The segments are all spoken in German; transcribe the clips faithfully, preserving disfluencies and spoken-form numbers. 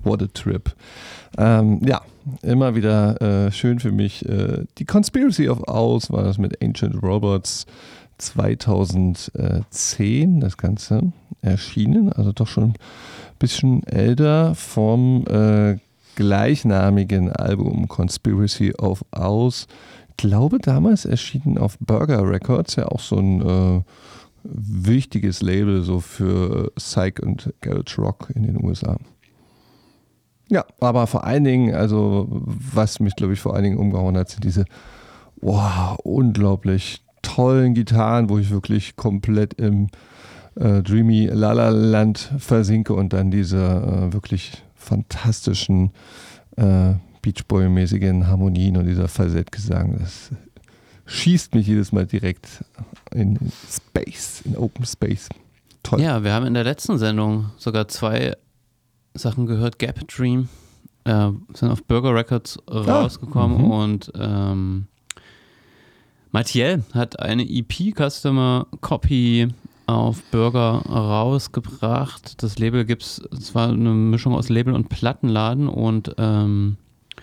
What a Trip. Ähm, ja, immer wieder äh, schön für mich. Äh, die Conspiracy of Owls war das mit Ancient Robots zweitausendzehn, das Ganze erschienen, also doch schon ein bisschen älter, vom äh, gleichnamigen Album Conspiracy of Owls. Ich glaube, damals erschienen auf Burger Records, ja auch so ein äh, wichtiges Label so für Psych und Garage Rock in den U S A. Ja, aber vor allen Dingen, also was mich, glaube ich, vor allen Dingen umgehauen hat, sind diese wow, unglaublich tollen Gitarren, wo ich wirklich komplett im äh, Dreamy La La Land versinke und dann diese äh, wirklich fantastischen äh, Beach Boy-mäßigen Harmonien und dieser Falsettgesang. Das schießt mich jedes Mal direkt in Space, in Open Space. Toll. Ja, wir haben in der letzten Sendung sogar zwei Sachen gehört. Gap Dream äh, sind auf Burger Records rausgekommen ah, und ähm, Mathiel hat eine E P Customer Copy auf Burger rausgebracht. Das Label gibt's, es war eine Mischung aus Label und Plattenladen und ähm,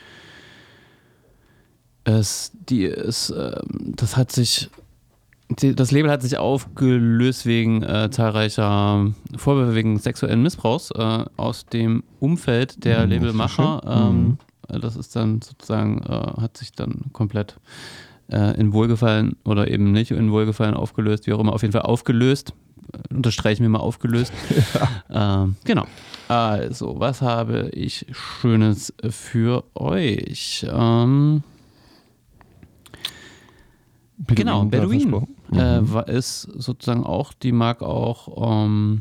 es, die ist, äh, das hat sich, die, das Label hat sich aufgelöst wegen äh, zahlreicher Vorwürfe wegen sexuellen Missbrauchs äh, aus dem Umfeld der mhm, Labelmacher. Ähm, mhm. Das ist dann sozusagen, äh, hat sich dann komplett in Wohlgefallen oder eben nicht in Wohlgefallen aufgelöst, wie auch immer, auf jeden Fall aufgelöst. Unterstreichen wir mal aufgelöst. Ja. Ähm, genau. Also, was habe ich Schönes für euch? Ähm, genau, Bedouin äh, war, ist sozusagen auch, die mag auch ähm,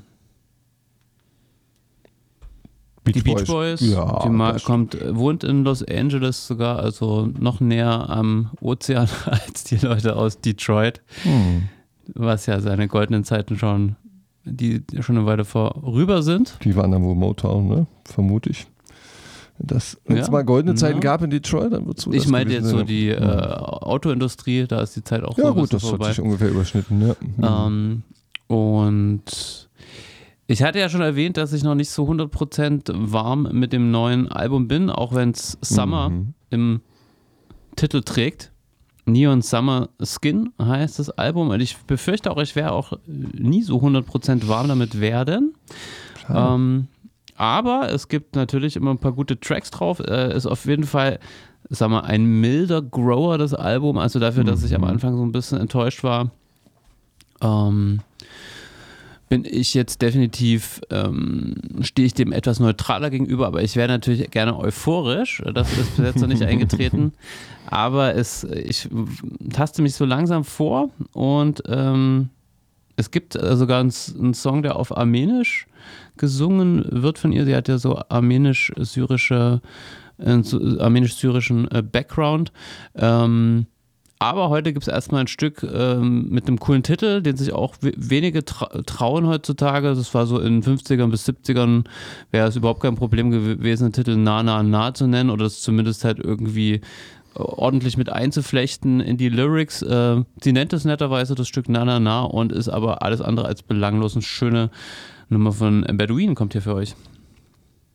Beach die Beach Boys, Boys ja, die mal, kommt, wohnt in Los Angeles sogar, also noch näher am Ozean als die Leute aus Detroit, hm. was ja seine goldenen Zeiten schon, die schon eine Weile vorüber sind. Die waren dann wohl Motown, ne? Vermute ich. Wenn es ja, mal goldene Zeiten ja. gab in Detroit, dann wird es so. Ich meinte jetzt so die äh, Autoindustrie, da ist die Zeit auch ja, so ein gut, das vorbei. hat sich ungefähr überschnitten, ja. Ähm, und ich hatte ja schon erwähnt, dass ich noch nicht so hundert Prozent warm mit dem neuen Album bin, auch wenn es Summer mhm. im Titel trägt. Neon Summer Skin heißt das Album und ich befürchte auch, ich werde auch nie so hundert Prozent warm damit werden. Ähm, aber es gibt natürlich immer ein paar gute Tracks drauf. Äh, ist auf jeden Fall, sag mal, ein milder Grower, das Album. Also dafür, mhm. dass ich am Anfang so ein bisschen enttäuscht war. Ähm, bin ich jetzt definitiv, ähm, stehe ich dem etwas neutraler gegenüber, aber ich wäre natürlich gerne euphorisch. Das ist bis jetzt noch nicht eingetreten. Aber es, ich taste mich so langsam vor und ähm, es gibt sogar einen, einen Song, der auf Armenisch gesungen wird von ihr. Sie hat ja so armenisch-syrische, äh, armenisch-syrischen äh, Background. Ähm, Aber heute gibt es erstmal ein Stück ähm, mit einem coolen Titel, den sich auch w- wenige tra- trauen heutzutage. Das war so in den fünfzigern bis siebzigern, wäre es überhaupt kein Problem gewesen, den Titel Na Na Na zu nennen oder es zumindest halt irgendwie ordentlich mit einzuflechten in die Lyrics. Äh, sie nennt es netterweise das Stück Na Na Na und ist aber alles andere als belanglos. Eine schöne Nummer von Bedouin kommt hier für euch.